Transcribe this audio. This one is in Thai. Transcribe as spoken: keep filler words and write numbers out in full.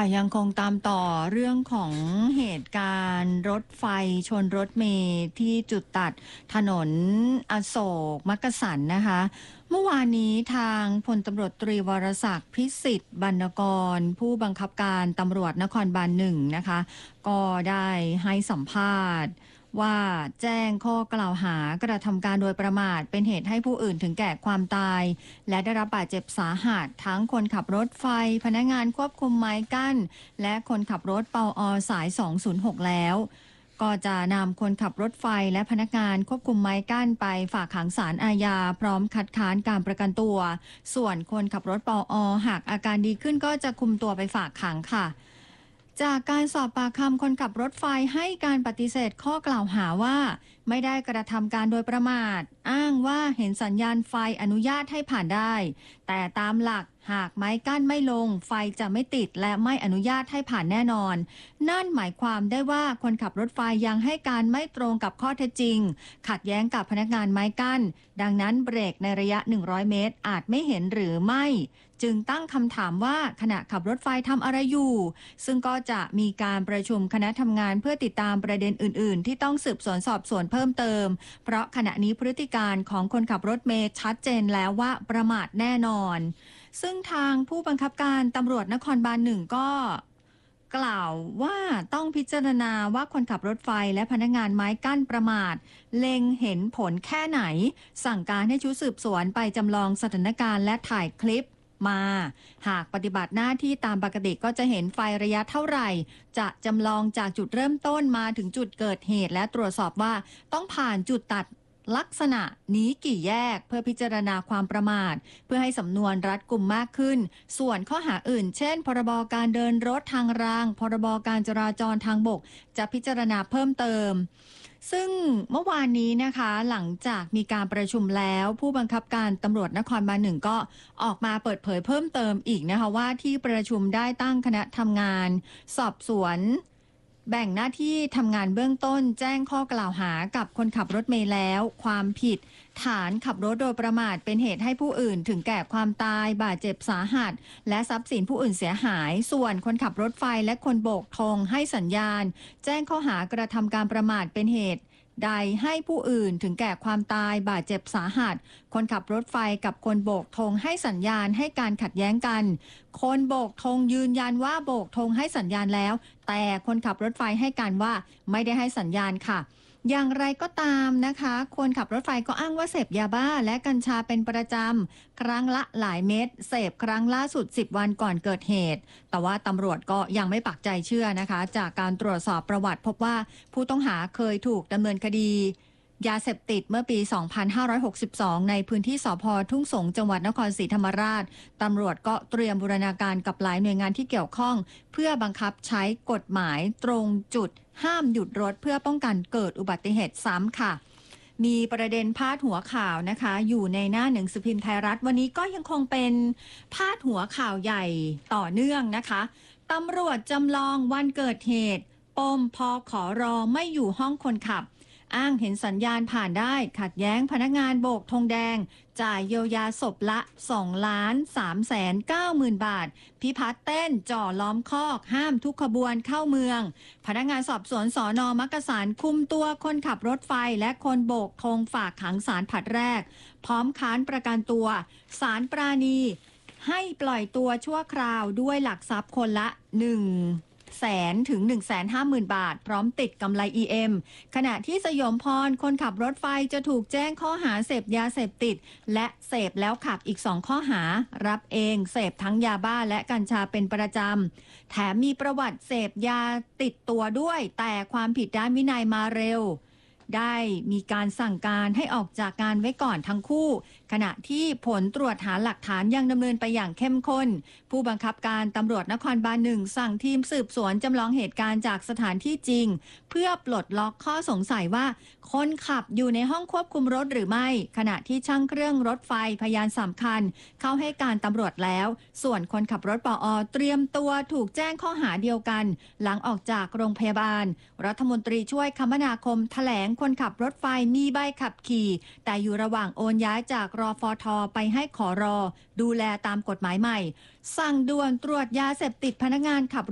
ยังคงตามต่อเรื่องของเหตุการณ์รถไฟชนรถเมล์ที่จุดตัดถนนอโศกมักกะสันนะคะเมื่อวานนี้ทางพลตำรวจตรีวรศักดิ์พิสิทธิ์บรรณกรผู้บังคับการตำรวจนครบาลหนึ่งนะคะก็ได้ให้สัมภาษณ์ว่าแจ้งข้อกล่าวหากระทำการโดยประมาทเป็นเหตุให้ผู้อื่นถึงแก่ความตายและได้รับบาดเจ็บสาหัสทั้งคนขับรถไฟพนักงานควบคุมไม้กั้นและคนขับรถปอสายสองศูนย์หกแล้วก็จะนำคนขับรถไฟและพนักงานควบคุมไม้กั้นไปฝากขังศาลอาญาพร้อมคัดค้านการประกันตัวส่วนคนขับรถปอหากอาการดีขึ้นก็จะคุมตัวไปฝากขังค่ะจากการสอบปากคำคนขับรถไฟให้การปฏิเสธข้อกล่าวหาว่าไม่ได้กระทำการโดยประมาทอ้างว่าเห็นสัญญาณไฟอนุญาตให้ผ่านได้แต่ตามหลักหากไม้กั้นไม่ลงไฟจะไม่ติดและไม่อนุญาตให้ผ่านแน่นอนนั่นหมายความได้ว่าคนขับรถไฟยังให้การไม่ตรงกับข้อเท็จจริงขัดแย้งกับพนักงานไม้กั้นดังนั้นเบรกในระยะหนึ่งร้อยเมตรอาจไม่เห็นหรือไม่จึงตั้งคำถามว่าขณะขับรถไฟทำอะไรอยู่ซึ่งก็จะมีการประชุมคณะทำงานเพื่อติดตามประเด็นอื่นๆที่ต้องสืบสวนสอบสวนเพิ่มเติมเพราะขณะนี้พฤติการของคนขับรถเมล์ชัดเจนแล้วว่าประมาทแน่นอนซึ่งทางผู้บังคับการตำรวจนครบาลหนึ่งก็กล่าวว่าต้องพิจารณาว่าคนขับรถไฟและพนักงานไม้กั้นประมาทเล็งเห็นผลแค่ไหนสั่งการให้ชุดสืบสวนไปจำลองสถานการณ์และถ่ายคลิปมาหากปฏิบัติหน้าที่ตามปกติก็จะเห็นไฟระยะเท่าไหร่จะจำลองจากจุดเริ่มต้นมาถึงจุดเกิดเหตุและตรวจสอบว่าต้องผ่านจุดตัดลักษณะนี้กี่แยกเพื่อพิจารณาความประมาทเพื่อให้สำนวนรัดกุมมากขึ้นส่วนข้อหาอื่นเช่นพรบการเดินรถทางรางพรบการจราจรทางบกจะพิจารณาเพิ่มเติมซึ่งเมื่อวานนี้นะคะหลังจากมีการประชุมแล้วผู้บังคับการตำรวจนครบาลหนึ่งก็ออกมาเปิดเผยเพิ่มเติมอีกนะคะว่าที่ประชุมได้ตั้งคณะทำงานสอบสวนแบ่งหน้าที่ทำงานเบื้องต้นแจ้งข้อกล่าวหากับคนขับรถเมล์แล้วความผิดฐานขับรถโดยประมาทเป็นเหตุให้ผู้อื่นถึงแก่ความตายบาดเจ็บสาหัสและทรัพย์สินผู้อื่นเสียหายส่วนคนขับรถไฟและคนโบกธงให้สัญญาณแจ้งข้อหากระทำการประมาทเป็นเหตุใดให้ผู้อื่นถึงแก่ความตายบาดเจ็บสาหัสคนขับรถไฟกับคนโบกธงให้สัญญาณให้การขัดแย้งกันคนโบกธงยืนยันว่าโบกธงให้สัญญาณแล้วแต่คนขับรถไฟให้การว่าไม่ได้ให้สัญญาณค่ะอย่างไรก็ตามนะคะคนขับรถไฟก็อ้างว่าเสพยาบ้าและกัญชาเป็นประจำครั้งละหลายเม็ดเสพครั้งล่าสุดสิบวันก่อนเกิดเหตุแต่ว่าตำรวจก็ยังไม่ปักใจเชื่อนะคะจากการตรวจสอบประวัติพบว่าผู้ต้องหาเคยถูกดำเนินคดียาเสพติดเมื่อปี สองพันห้าร้อยหกสิบสอง ในพื้นที่สภ.ทุ่งสงจังหวัดนครศรีธรรมราชตำรวจก็เตรียมบูรณาการกับหลายหน่วยงานที่เกี่ยวข้องเพื่อบังคับใช้กฎหมายตรงจุดห้ามหยุดรถเพื่อป้องกันเกิดอุบัติเหตุซ้ำค่ะมีประเด็นพาดหัวข่าวนะคะอยู่ในหน้าหนังสือพิมพ์ไทยรัฐวันนี้ก็ยังคงเป็นพาดหัวข่าวใหญ่ต่อเนื่องนะคะตำรวจจำลองวันเกิดเหตุปมพอขอรอไม่อยู่ห้องคนขับอ้างเห็นสัญญาณผ่านได้ขัดแย้งพนักงานโบกธงแดงจ่ายเยียวยาศพละ สองล้านสามแสนเก้าหมื่น บาทพิพัฒน์เต้นจ่อล้อมคอกห้ามทุกขบวนเข้าเมืองพนักงานสอบสวนสน.มักกะสันคุมตัวคนขับรถไฟและคนโบกธงฝากขังศาลผลัดแรกพร้อมค้านประกันตัวศาลปราณีให้ปล่อยตัวชั่วคราวด้วยหลักทรัพย์คนละหนึ่งแสนถึง หนึ่งแสนห้าหมื่น บาทพร้อมติดกำไร อี เอ็ม ขณะที่สยมพรคนขับรถไฟจะถูกแจ้งข้อหาเสพยาเสพติดและเสพแล้วขับอีกสองข้อหารับเองเสพทั้งยาบ้าและกัญชาเป็นประจำแถมมีประวัติเสพยาติดตัวด้วยแต่ความผิดด้านวินัยมาเร็วได้มีการสั่งการให้ออกจากงานไว้ก่อนทั้งคู่ขณะที่ผลตรวจหาหลักฐานยังดำเนินไปอย่างเข้มข้นผู้บังคับการตำรวจนครบาลหนึ่งสั่งทีมสืบสวนจำลองเหตุการณ์จากสถานที่จริงเพื่อปลดล็อกข้อสงสัยว่าคนขับอยู่ในห้องควบคุมรถหรือไม่ขณะที่ช่างเครื่องรถไฟพยานสำคัญเข้าให้การตำรวจแล้วส่วนคนขับรถปอ.เตรียมตัวถูกแจ้งข้อหาเดียวกันหลังออกจากโรงพยาบาลรัฐมนตรีช่วยคมนาคมแถลงคนขับรถไฟมีใบขับขี่แต่อยู่ระหว่างโอนย้ายจากรฟท.ไปให้ขอรอดูแลตามกฎหมายใหม่สั่งด่วนตรวจยาเสพติดพนักงานขับ